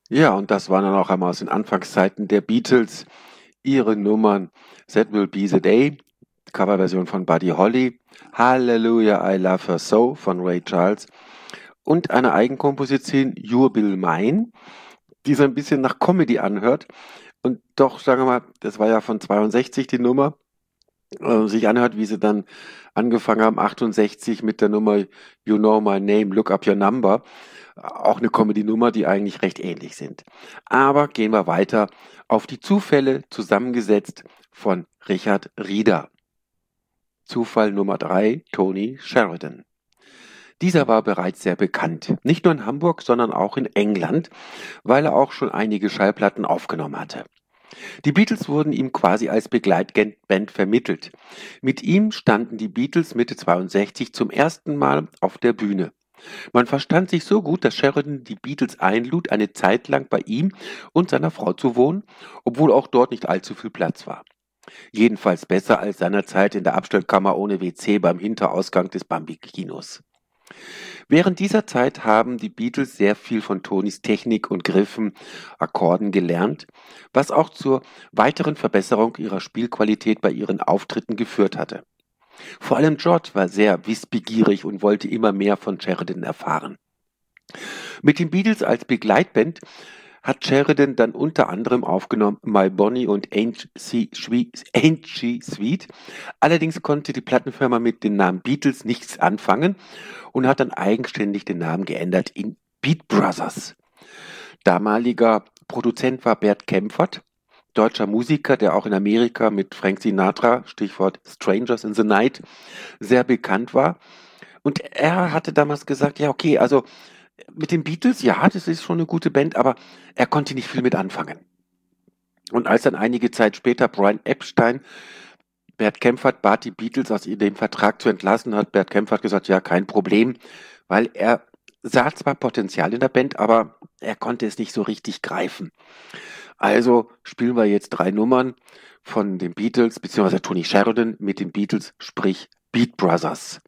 Ja, und das waren dann auch einmal aus den Anfangszeiten der Beatles ihre Nummern That Will Be the Day, Coverversion von Buddy Holly, Hallelujah, I Love Her So von Ray Charles und eine Eigenkomposition You're Bill Mine, die so ein bisschen nach Comedy anhört und doch, sagen wir mal, das war ja von 62 die Nummer, sich anhört, wie sie dann angefangen haben, 68 mit der Nummer You Know My Name, Look Up Your Number. Auch eine Comedy-Nummer, die eigentlich recht ähnlich sind. Aber gehen wir weiter auf die Zufälle, zusammengesetzt von Richard Rieder. Zufall Nummer 3, Tony Sheridan. Dieser war bereits sehr bekannt, nicht nur in Hamburg, sondern auch in England, weil er auch schon einige Schallplatten aufgenommen hatte. Die Beatles wurden ihm quasi als Begleitband vermittelt. Mit ihm standen die Beatles Mitte 62 zum ersten Mal auf der Bühne. Man verstand sich so gut, dass Sheridan die Beatles einlud, eine Zeit lang bei ihm und seiner Frau zu wohnen, obwohl auch dort nicht allzu viel Platz war. Jedenfalls besser als seinerzeit in der Abstellkammer ohne WC beim Hinterausgang des Bambi-Kinos. Während dieser Zeit haben die Beatles sehr viel von Tonys Technik und Griffen, Akkorden gelernt, was auch zur weiteren Verbesserung ihrer Spielqualität bei ihren Auftritten geführt hatte. Vor allem George war sehr wissbegierig und wollte immer mehr von Sheridan erfahren. Mit den Beatles als Begleitband hat Sheridan dann unter anderem aufgenommen My Bonnie und Ain't She Sweet. Allerdings konnte die Plattenfirma mit dem Namen Beatles nichts anfangen und hat dann eigenständig den Namen geändert in Beat Brothers. Damaliger Produzent war Bert Kaempfert, deutscher Musiker, der auch in Amerika mit Frank Sinatra, Stichwort Strangers in the Night, sehr bekannt war. Und er hatte damals gesagt, ja okay, also mit den Beatles, ja, das ist schon eine gute Band, aber er konnte nicht viel mit anfangen. Und als dann einige Zeit später Brian Epstein Bert Kaempfert bat, die Beatles aus dem Vertrag zu entlassen, hat Bert Kaempfert gesagt, ja, kein Problem, weil er sah zwar Potenzial in der Band, aber er konnte es nicht so richtig greifen. Also spielen wir jetzt 3 Nummern von den Beatles, beziehungsweise Tony Sheridan mit den Beatles, sprich Beat Brothers.